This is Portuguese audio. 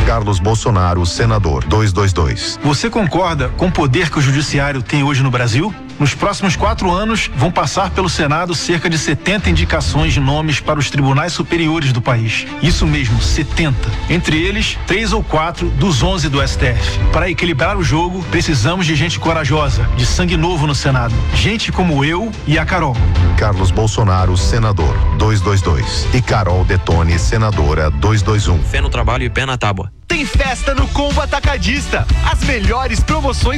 Carlos Bolsonaro, senador, 222. Você concorda com o poder que o judiciário tem hoje no Brasil? Nos próximos 4 anos, vão passar pelo Senado cerca de 70 indicações de nomes para os tribunais superiores do país. Isso mesmo, 70. Entre eles, 3 ou 4 dos 11 do STF. Para equilibrar o jogo, precisamos de gente corajosa, de sangue novo no Senado. Gente como eu e a Carol. Carlos Bolsonaro, senador, 222. E Carol Detone, senadora, 221. Fé no trabalho e pé na tábua. Tem festa no Combo Atacadista. As melhores promoções